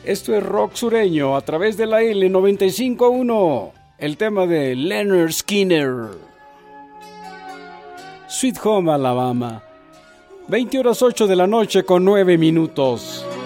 Esto es rock sureño a través de la L95.1. El tema de Lynyrd Skynyrd. Sweet Home Alabama. 20:08 de la noche con 9 minutos.